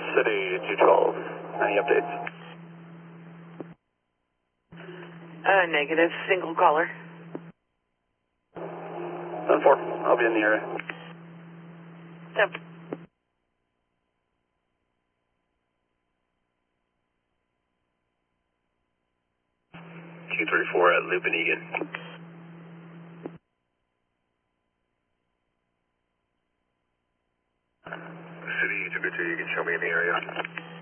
City 212. Any updates? Negative. Single caller. 10-4. I'll be in the area. Yep. Q34 at Lupin-Egan. City 222, you can show me in the area.